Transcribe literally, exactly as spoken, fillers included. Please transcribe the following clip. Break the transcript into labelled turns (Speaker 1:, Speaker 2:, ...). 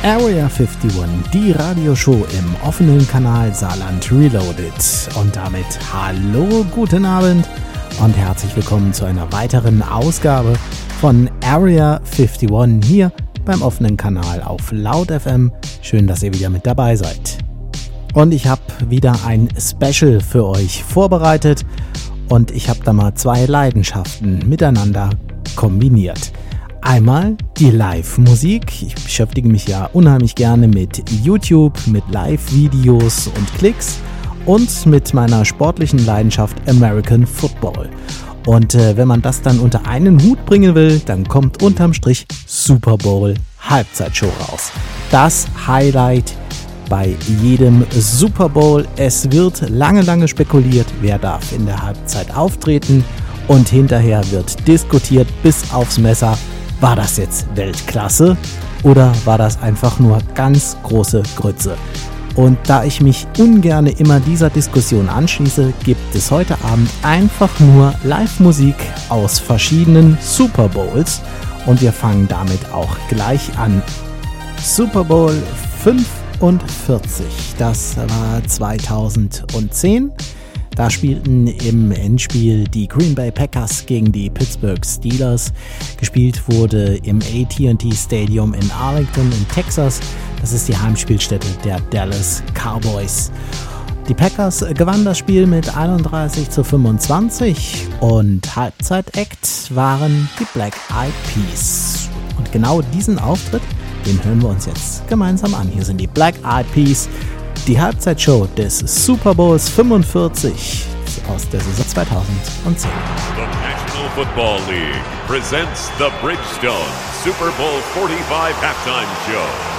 Speaker 1: Area einundfünfzig, die Radioshow im offenen Kanal Saarland Reloaded. Und damit hallo, guten Abend und herzlich willkommen zu einer weiteren Ausgabe von Area einundfünfzig hier beim offenen Kanal auf Laut F M. Schön, dass ihr wieder mit dabei seid. Und ich habe wieder ein Special für euch vorbereitet und ich habe da mal zwei Leidenschaften miteinander kombiniert. Einmal die Live-Musik. Ich beschäftige mich ja unheimlich gerne mit YouTube, mit Live-Videos und Klicks und mit meiner sportlichen Leidenschaft American Football. Und äh, wenn man das dann unter einen Hut bringen will, dann kommt unterm Strich Super Bowl Halbzeitshow raus. Das Highlight bei jedem Super Bowl. Es wird lange, lange spekuliert, wer darf in der Halbzeit auftreten und hinterher wird diskutiert bis aufs Messer. War das jetzt Weltklasse oder war das einfach nur ganz große Grütze? Und da ich mich ungern immer dieser Diskussion anschließe, gibt es heute Abend einfach nur Live-Musik aus verschiedenen Super Bowls und wir fangen damit auch gleich an. Super Bowl fünfundvierzig, das war zweitausendzehn. Da spielten im Endspiel die Green Bay Packers gegen die Pittsburgh Steelers. Gespielt wurde im A T and T Stadium in Arlington in Texas. Das ist die Heimspielstätte der Dallas Cowboys. Die Packers gewannen das Spiel mit einunddreißig zu fünfundzwanzig und Halbzeitakt waren die Black Eyed Peas. Und genau diesen Auftritt, den hören wir uns jetzt gemeinsam an. Hier sind die Black Eyed Peas. Die Halbzeitshow des Super Bowls fünfundvierzig aus der Saison zweitausendzehn.
Speaker 2: The National Football League presents the Bridgestone Super Bowl forty-five Halftime Show.